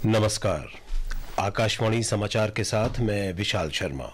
नमस्कार। आकाशवाणी समाचार के साथ मैं विशाल शर्मा।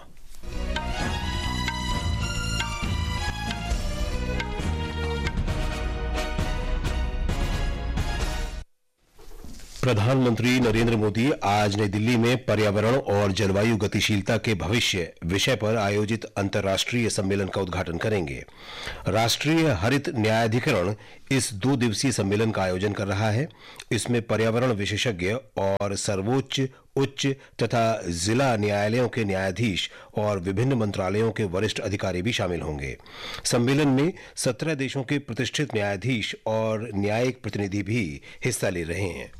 प्रधानमंत्री नरेंद्र मोदी आज नई दिल्ली में पर्यावरण और जलवायु गतिशीलता के भविष्य विषय पर आयोजित अंतर्राष्ट्रीय सम्मेलन का उद्घाटन करेंगे। राष्ट्रीय हरित न्यायाधिकरण इस 2 दिवसीय सम्मेलन का आयोजन कर रहा है। इसमें पर्यावरण विशेषज्ञ और सर्वोच्च, उच्च तथा जिला न्यायालयों के न्यायाधीश और विभिन्न मंत्रालयों के वरिष्ठ अधिकारी भी शामिल होंगे। सम्मेलन में 17 देशों के प्रतिष्ठित न्यायाधीश और न्यायिक प्रतिनिधि भी हिस्सा ले रहे हैं।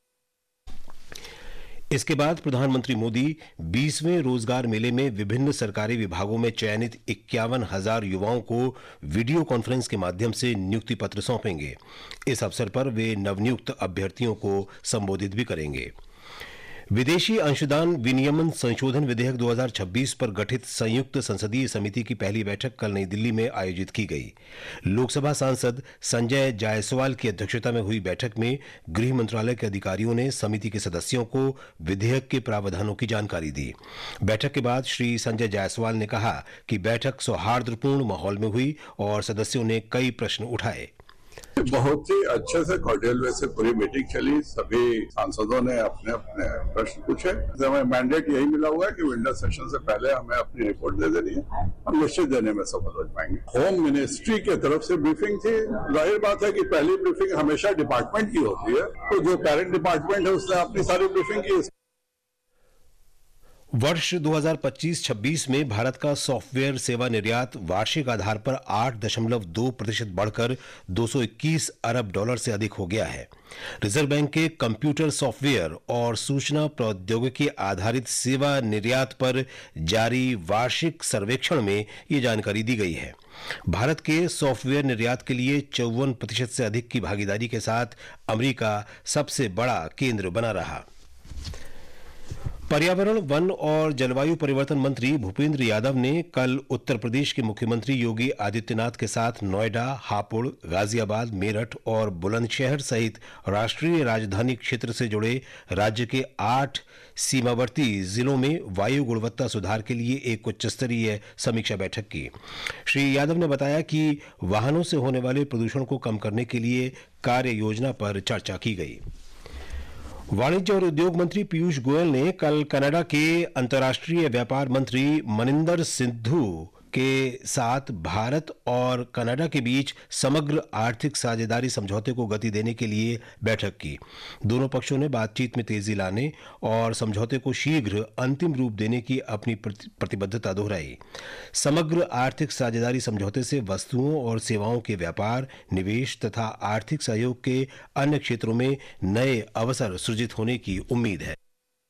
इसके बाद प्रधानमंत्री मोदी 20वें रोजगार मेले में विभिन्न सरकारी विभागों में चयनित 51,000 युवाओं को वीडियो कॉन्फ्रेंस के माध्यम से नियुक्ति पत्र सौंपेंगे। इस अवसर पर वे नवनियुक्त अभ्यर्थियों को संबोधित भी करेंगे। विदेशी अंशदान विनियमन संशोधन विधेयक 2026 पर गठित संयुक्त संसदीय समिति की पहली बैठक कल नई दिल्ली में आयोजित की गई। लोकसभा सांसद संजय जायसवाल की अध्यक्षता में हुई बैठक में गृह मंत्रालय के अधिकारियों ने समिति के सदस्यों को विधेयक के प्रावधानों की जानकारी दी। बैठक के बाद श्री संजय जायसवाल ने कहा कि बैठक सौहार्दपूर्ण माहौल में हुई और सदस्यों ने कई प्रश्न उठाए। बहुत ही अच्छे से कॉर्डियल वे से पूरी मीटिंग चली। सभी सांसदों ने अपने अपने प्रश्न पूछे। हमें मैंडेट यही मिला हुआ है कि विंटर सेशन से पहले हमें अपनी रिपोर्ट दे देनी है। हम निश्चित देने में सफल हो पाएंगे। होम मिनिस्ट्री की तरफ से ब्रीफिंग थी। जाहिर बात है कि पहली ब्रीफिंग हमेशा डिपार्टमेंट की होती है, तो जो पेरेंट डिपार्टमेंट है उसने अपनी सारी ब्रीफिंग की। वर्ष 2025-26 में भारत का सॉफ्टवेयर सेवा निर्यात वार्षिक आधार पर 8.2% बढ़कर $221 अरब से अधिक हो गया है। रिजर्व बैंक के कंप्यूटर सॉफ्टवेयर और सूचना प्रौद्योगिकी आधारित सेवा निर्यात पर जारी वार्षिक सर्वेक्षण में ये जानकारी दी गई है। भारत के सॉफ्टवेयर निर्यात के लिए 54% से अधिक की भागीदारी के साथ अमेरिका सबसे बड़ा केंद्र बना रहा। पर्यावरण, वन और जलवायु परिवर्तन मंत्री भूपेंद्र यादव ने कल उत्तर प्रदेश के मुख्यमंत्री योगी आदित्यनाथ के साथ नोएडा, हापुड़, गाजियाबाद, मेरठ और बुलंदशहर सहित राष्ट्रीय राजधानी क्षेत्र से जुड़े राज्य के 8 सीमावर्ती जिलों में वायु गुणवत्ता सुधार के लिए एक उच्च स्तरीय समीक्षा बैठक की। श्री यादव ने बताया कि वाहनों से होने वाले प्रदूषण को कम करने के लिए कार्य योजना पर चर्चा की गई। वाणिज्य और उद्योग मंत्री पीयूष गोयल ने कल कनाडा के अंतर्राष्ट्रीय व्यापार मंत्री मनिंदर सिद्धू के साथ भारत और कनाडा के बीच समग्र आर्थिक साझेदारी समझौते को गति देने के लिए बैठक की। दोनों पक्षों ने बातचीत में तेजी लाने और समझौते को शीघ्र अंतिम रूप देने की अपनी प्रतिबद्धता दोहराई। समग्र आर्थिक साझेदारी समझौते से वस्तुओं और सेवाओं के व्यापार, निवेश तथा आर्थिक सहयोग के अन्य क्षेत्रों में नए अवसर सृजित होने की उम्मीद है।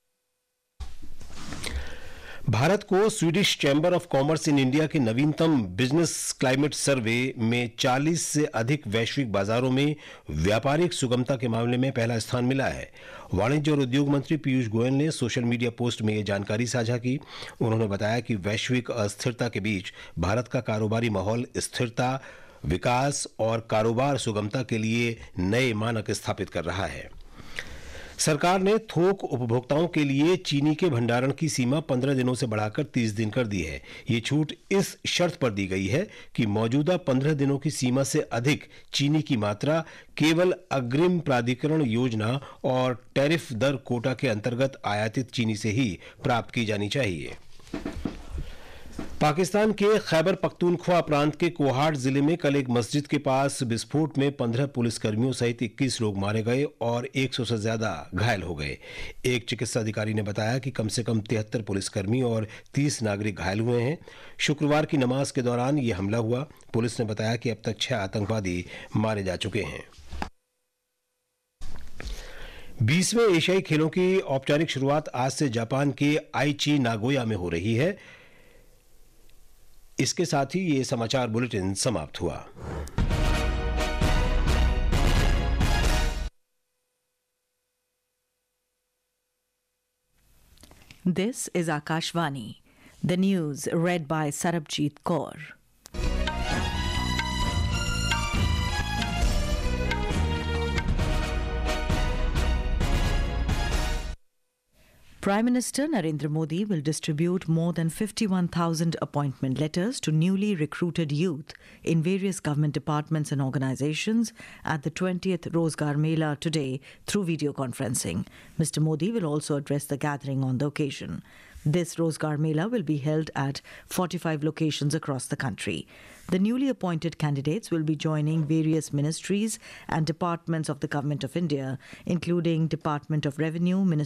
भारत को Swedish chamber of commerce in India के नवीनतम बिजनेस क्लाइमेट सर्वे में 40 से अधिक वैश्विक बाजारों में व्यापारिक सुगमता के मामले में पहला स्थान मिला है। वाणिज्य और उद्योग मंत्री पीयूष गोयल ने सोशल मीडिया पोस्ट में यह जानकारी साझा की। उन्होंने बताया कि वैश्विक अस्थिरता के बीच भारत का कारोबारी माहौल स्थिरता, विकास और कारोबार सुगमता के लिए नए मानक स्थापित कर रहा है। सरकार ने थोक उपभोक्ताओं के लिए चीनी के भंडारण की सीमा 15 दिनों से बढ़ाकर 30 दिन कर दी है। ये छूट इस शर्त पर दी गई है कि मौजूदा 15 दिनों की सीमा से अधिक चीनी की मात्रा केवल अग्रिम प्राधिकरण योजना और टैरिफ दर कोटा के अंतर्गत आयातित चीनी से ही प्राप्त की जानी चाहिए। पाकिस्तान के खैबर पख्तूनख्वा प्रांत के कोहाट जिले में कल एक मस्जिद के पास विस्फोट में 15 पुलिसकर्मियों सहित 21 लोग मारे गए और 100 से ज्यादा घायल हो गए। एक चिकित्सा अधिकारी ने बताया कि कम से कम 73 पुलिसकर्मी और 30 नागरिक घायल हुए हैं। शुक्रवार की नमाज के दौरान यह हमला हुआ। पुलिस ने बताया कि अब तक 6 आतंकवादी मारे जा चुके हैं। 20वें एशियाई खेलों की औपचारिक शुरुआत आज से जापान के आईची नागोया में हो रही है। इसके साथ ही ये समाचार बुलेटिन समाप्त हुआ। This is Akashvani. The news read by Sarabjit Kaur. Prime Minister Narendra Modi will distribute more than 51,000 appointment letters to newly recruited youth in various government departments and organizations at the 20th Rozgar Mela today through video conferencing. Mr. Modi will also address the gathering on the occasion. This Rozgar Mela will be held at 45 locations across the country. The newly appointed candidates will be joining various ministries and departments of the Government of India, including Department of Revenue,